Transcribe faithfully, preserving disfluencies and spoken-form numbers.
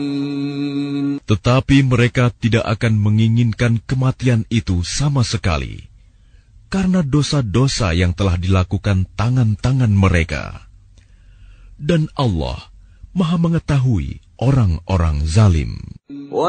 Tetapi mereka tidak akan menginginkan kematian itu sama sekali, karena dosa-dosa yang telah dilakukan tangan-tangan mereka. Dan Allah Maha mengetahui orang-orang zalim.